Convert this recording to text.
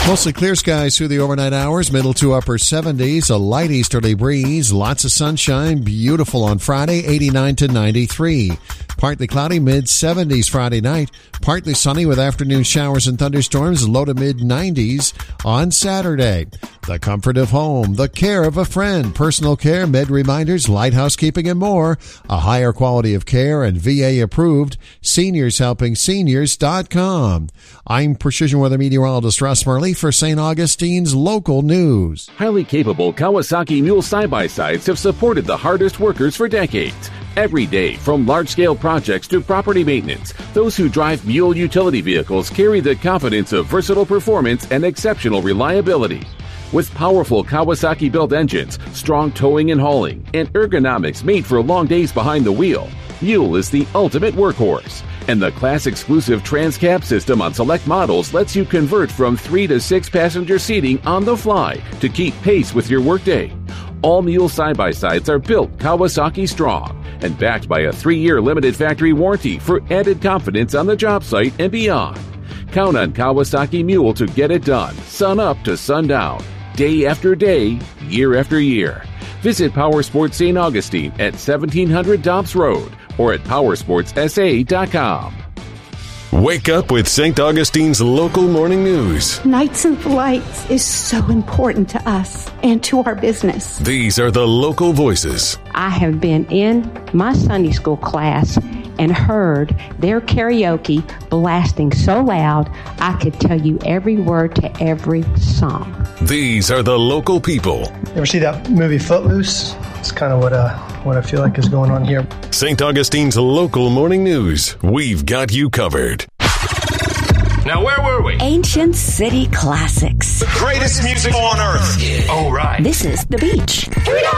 Mostly clear skies through the overnight hours, middle to upper 70s, a light easterly breeze, lots of sunshine, beautiful on Friday, 89 to 93. Partly cloudy, mid-70s Friday night, partly sunny with afternoon showers and thunderstorms, low to mid-90s on Saturday. The comfort of home, the care of a friend, personal care, med reminders, light housekeeping, and more. A higher quality of care and VA approved. SeniorsHelpingSeniors.com. I'm Precision Weather Meteorologist Russ Murley for St. Augustine's Local News. Highly capable Kawasaki Mule side-by-sides have supported the hardest workers for decades. Every day, from large-scale projects to property maintenance, those who drive Mule utility vehicles carry the confidence of versatile performance and exceptional reliability. With powerful Kawasaki-built engines, strong towing and hauling, and ergonomics made for long days behind the wheel, Mule is the ultimate workhorse. And the class-exclusive TransCab system on select models lets you convert from 3 to 6 passenger seating on the fly to keep pace with your workday. All Mule side-by-sides are built Kawasaki strong and backed by a 3-year limited factory warranty for added confidence on the job site and beyond. Count on Kawasaki Mule to get it done, sun up to sundown, day after day, year after year. Visit Powersports St. Augustine at 1700 Dobbs Road or at powersportsa.com. Wake up with St. Augustine's Local Morning News. Nights and Lights is so important to us and to our business. These are the local voices. I have been in my Sunday school class and heard their karaoke blasting so loud I could tell you every word to every song. These are the local people. You ever see that movie Footloose? It's kind of what I feel like is going on here. St. Augustine's Local Morning News. We've got you covered. Now, where were we? Ancient City Classics. The greatest music on earth. Yeah. Oh, right. This is The Beach.